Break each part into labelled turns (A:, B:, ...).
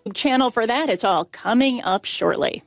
A: channel for that. It's all coming up shortly.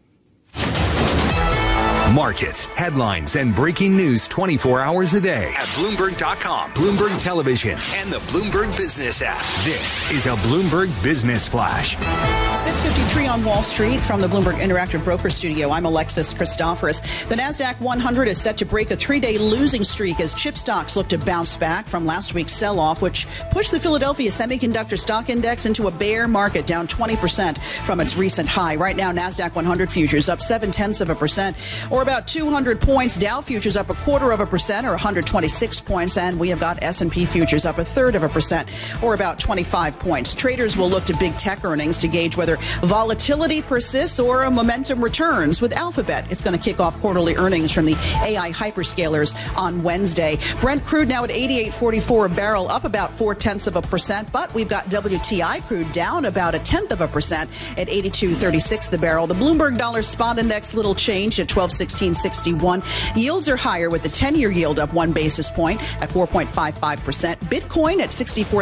B: Markets, headlines, and breaking news 24 hours a day at Bloomberg.com, Bloomberg Television, and the Bloomberg Business app. This is a Bloomberg Business Flash.
C: 6:53 on Wall Street from the Bloomberg Interactive Broker Studio. I'm Alexis Christoforous. The NASDAQ 100 is set to break a 3-day losing streak as chip stocks look to bounce back from last week's sell-off, which pushed the Philadelphia Semiconductor Stock Index into a bear market, down 20% from its recent high. Right now, NASDAQ 100 futures up 0.7%, or about 200 points. Dow futures up 0.25%, or 126 points. And we have got S&P futures up 0.33%, or about 25 points. Traders will look to big tech earnings to gauge whether volatility persists or a momentum returns. With Alphabet, it's going to kick off quarterly earnings from the AI hyperscalers on Wednesday. Brent crude now at $88.44 a barrel, up about 0.4%. But we've got WTI crude down about 0.1% at $82.36 the barrel. The Bloomberg Dollar Spot Index little change at 1216.61. Yields are higher with the 10-year yield up 1 basis point at 4.55%. Bitcoin at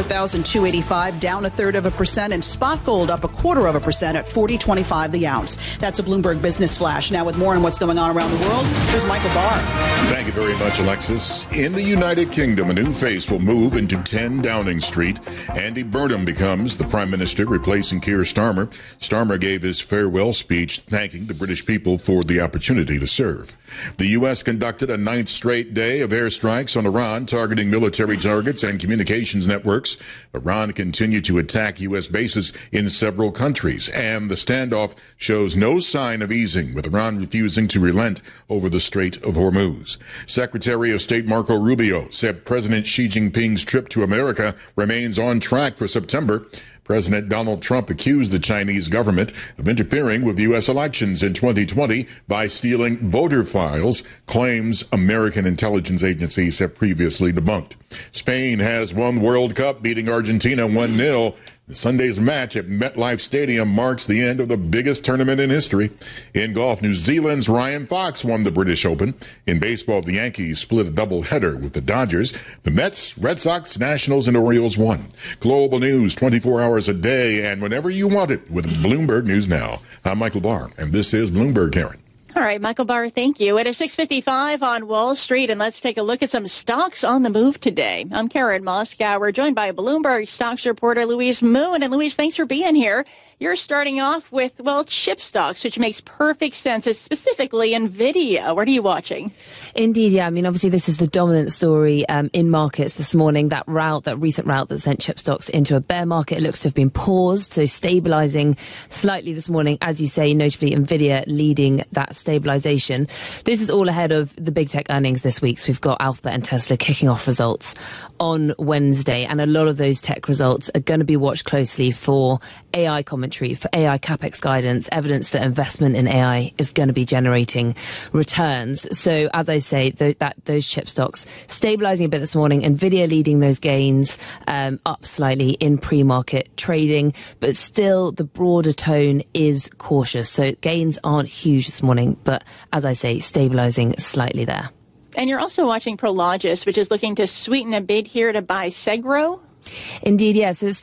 C: 64,285, down 0.33%, and spot gold up 0.25% at $40.25 the ounce. That's a Bloomberg Business Flash. Now with more on what's going on around the world, here's Michael Barr.
D: Thank you very much, Alexis. In the United Kingdom, a new face will move into 10 Downing Street. Andy Burnham becomes the Prime Minister, replacing Keir Starmer. Starmer gave his farewell speech thanking the British people for the opportunity to serve. The U.S. conducted a 9th straight day of airstrikes on Iran, targeting military targets and communications networks. Iran continued to attack U.S. bases in several countries, and the standoff shows no sign of easing, with Iran refusing to relent over the Strait of Hormuz. Secretary of State Marco Rubio said President Xi Jinping's trip to America remains on track for September. President Donald Trump accused the Chinese government of interfering with U.S. elections in 2020 by stealing voter files, claims American intelligence agencies have previously debunked. Spain has won the World Cup, beating Argentina 1-0. Sunday's match at MetLife Stadium marks the end of the biggest tournament in history. In golf, New Zealand's Ryan Fox won the British Open. In baseball, the Yankees split a doubleheader with the Dodgers. The Mets, Red Sox, Nationals, and Orioles won. Global news 24 hours a day and whenever you want it with Bloomberg News Now. I'm Michael Barr, and this is Bloomberg, Karen.
A: All right, Michael Barr, thank you. It is 6:55 on Wall Street, and let's take a look at some stocks on the move today. I'm Karen Moskow. We're joined by Bloomberg stocks reporter Louise Moon. And Louise, thanks for being here. You're starting off with, well, chip stocks, which makes perfect sense, specifically NVIDIA. What are you watching?
E: Indeed, yeah. I mean, obviously, this is the dominant story in markets this morning. That recent route that sent chip stocks into a bear market looks to have been paused, so stabilizing slightly this morning, as you say, notably NVIDIA leading that stabilization. This is all ahead of the big tech earnings this week. So we've got Alphabet and Tesla kicking off results on Wednesday, and a lot of those tech results are going to be watched closely for AI commentary, for AI capex guidance, evidence that investment in AI is going to be generating returns. So as I say, those chip stocks stabilizing a bit this morning, NVIDIA leading those gains, up slightly in pre-market trading, but still the broader tone is cautious. So gains aren't huge this morning, but as I say, stabilizing slightly there.
A: And you're also watching Prologis, which is looking to sweeten a bid here to buy Segro.
E: Indeed, yes. It's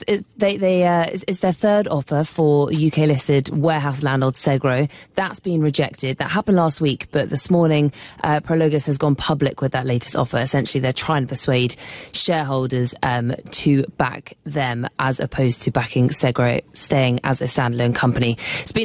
E: their third offer for UK-listed warehouse landlord Segro. That's been rejected. That happened last week, but this morning Prologis has gone public with that latest offer. Essentially, they're trying to persuade shareholders to back them as opposed to backing Segro staying as a standalone company. It's been